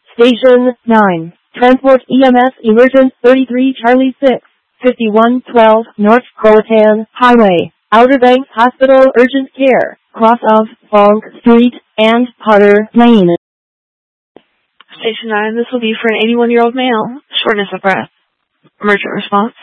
Station 9. Transport EMS Emergent 33 Charlie 6. 5112 North Croatan Highway. Outer Banks Hospital Urgent Care. Cross of Fong Street and Potter Lane. Station 9, this will be for an 81-year-old male. Shortness of breath. Emergent response.